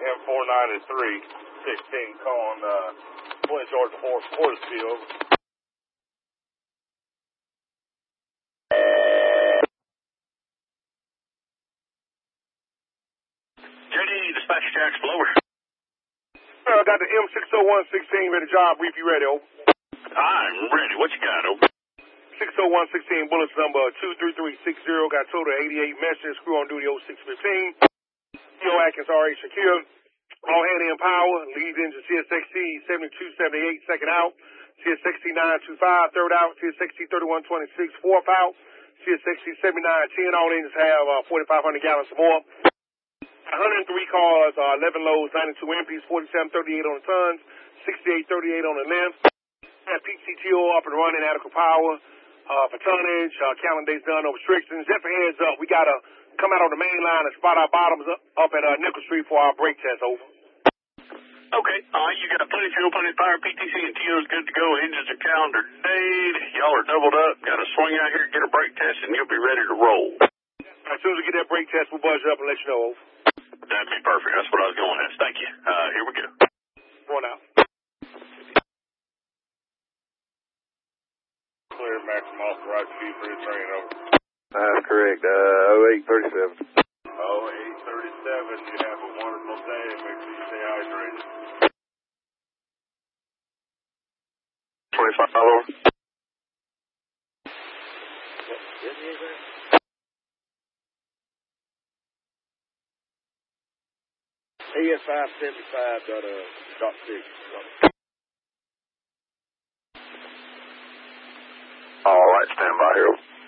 M493, 16, calling, Flint, Georgia, Horsfield. JD, dispatch Jack's blower. I got the M60116 ready, job brief, you ready, over? I'm ready. What you got, over? 60116, bullets number 23360, got total 88 messages, crew on duty 0615. Theo Atkins, R.A. Shakir, all hand in power, lead engine CSXT 7278, second out, CSXT 925, third out, CSXT 3126, fourth out, CSXT 7910, all engines have 4,500 gallons or more. 103 cars, 11 loads, 92 empties, 4738 on the tons, 6838 on the length. Have PCTO up and running, adequate power for tonnage, calendar days done, no restrictions. Just a heads up, we got to come out on the main line and spot our bottoms up at Nickel Street for our brake test, over. Okay, you got plenty of fuel, plenty of power, PTC and TO's good to go, engines are calendar date, y'all are doubled up, got to swing out here, get a brake test, and you'll be ready to roll. As soon as we get that brake test, we'll buzz you up and let you know, over. That'd be perfect, that's what I was going at. Thank you. Here we go. Going out. Clear maximum authorized speed for the train, over. That's correct, 0837. 0837, you have a wonderful day, and make sure you stay hydrated. 25 over. AS 575.6. All right, stand by here.